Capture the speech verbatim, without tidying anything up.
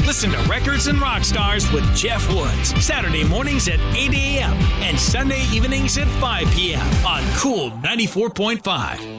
Listen to Records and Rock Stars with Jeff Woods. Saturday mornings at eight a.m. and Sunday evenings at five p.m. on Cool ninety-four point five.